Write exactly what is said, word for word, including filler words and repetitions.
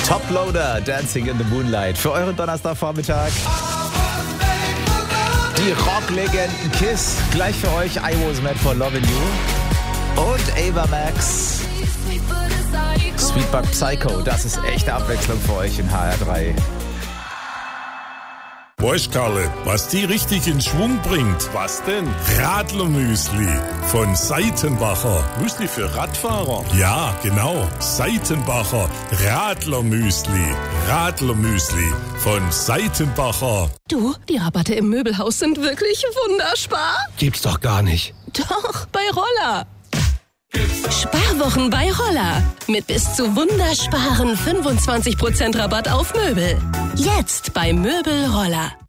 Toploader, Dancing in the Moonlight. Für euren Donnerstagvormittag. Die Rocklegenden Kiss. Gleich für euch I Was Made for Loving You. Und Ava Max. Sweetbug Psycho. Das ist echte Abwechslung für euch in H R drei. Weißt Karle, was die richtig in Schwung bringt? Was denn? Radlermüsli von Seitenbacher. Müsli für Radfahrer? Ja, genau. Seitenbacher Radlermüsli. Radlermüsli von Seitenbacher. Du, die Rabatte im Möbelhaus sind wirklich wunderspar. Gibt's doch gar nicht. Doch, bei Roller. Sparwochen bei Roller. Mit bis zu wundersparen fünfundzwanzig Prozent Rabatt auf Möbel. Jetzt bei Möbel Roller.